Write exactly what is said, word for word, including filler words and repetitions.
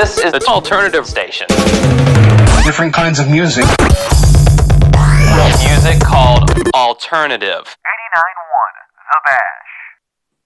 This is the alternative station. Different kinds of music. Music called alternative. eighty-nine point one, The Bash.